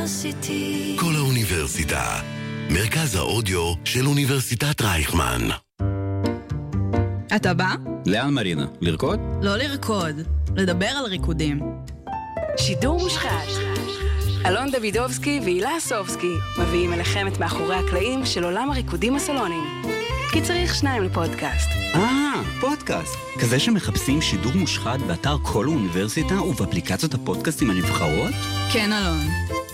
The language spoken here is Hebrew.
כל האוניברסיטה, מרכז האודיו של אוניברסיטת רייכמן. אתה בא? לאן מרינה? לרקוד? לא לרקוד, לדבר על ריקודים. שידור מושחת. אלון דוידובסקי והילה סובסקי מביאים אליכם את מאחורי הקלעים של עולם הריקודים הסלוניים. כי צריך שניים לפודקאסט. פודקאסט. כזה שמחפשים שידור מושחת באתר כל האוניברסיטה ובאפליקציות הפודקאסטים הנבחרות? כן, אלון.